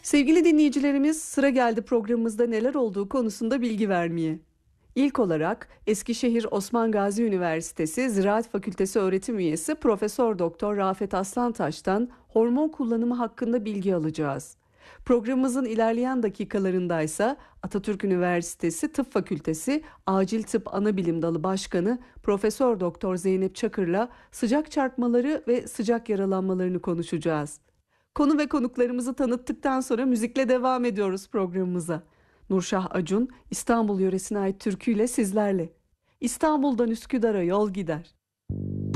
Sevgili dinleyicilerimiz, sıra geldi programımızda neler olduğu konusunda bilgi vermeye. İlk olarak Eskişehir Osman Gazi Üniversitesi Ziraat Fakültesi öğretim üyesi Profesör Doktor Rafet Aslantaş'tan hormon kullanımı hakkında bilgi alacağız. Programımızın ilerleyen dakikalarında ise Atatürk Üniversitesi Tıp Fakültesi Acil Tıp Anabilim Dalı Başkanı Profesör Doktor Zeynep Çakır'la sıcak çarpmaları ve sıcak yaralanmalarını konuşacağız. Konu ve konuklarımızı tanıttıktan sonra müzikle devam ediyoruz programımıza. Nurşah Acun, İstanbul yöresine ait türküyle sizlerle. İstanbul'dan Üsküdar'a yol gider.